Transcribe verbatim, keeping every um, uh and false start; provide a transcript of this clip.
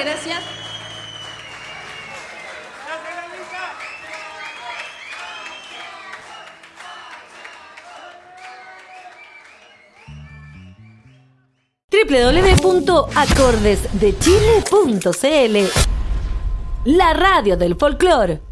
gracias. doble u doble u doble u punto acordes de chile punto c l La radio del folclore.